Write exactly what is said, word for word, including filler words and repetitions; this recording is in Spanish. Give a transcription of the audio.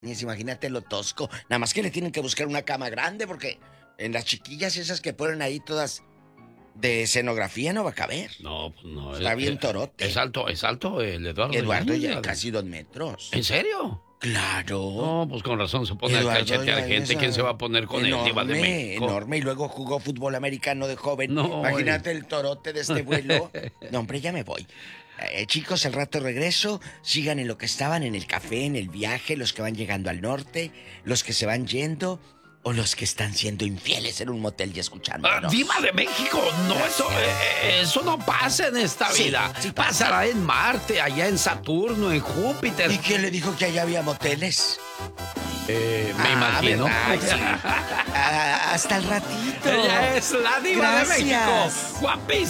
Imagínate lo tosco. Nada más que le tienen que buscar una cama grande porque en las chiquillas esas que ponen ahí todas de escenografía no va a caber. No, pues no. Está es, bien es, torote. Es alto, es alto el Eduardo. Eduardo ya casi dos metros. ¿En serio? Claro. No, pues con razón se pone Eduardo a cachetear gente. ¿Quién se va a poner con enorme, él, Diva de México? Enorme, y luego jugó fútbol americano de joven. No, imagínate el torote de este vuelo. No, hombre, ya me voy. Eh, chicos, al rato regreso. Sigan en lo que estaban, en el café, en el viaje, los que van llegando al norte, los que se van yendo o los que están siendo infieles en un motel y escuchando. Ah, Diva de México, no, eso, eh, eso no pasa en esta Sí, vida. sí pasa. Pasará en Marte, allá en Saturno, en Júpiter. ¿Y quién le dijo que allá había moteles? Eh, me Ah, imagino. ¿verdad? Sí. Ah, hasta el ratito. Ella es la Diva Gracias. de México. Guapísima.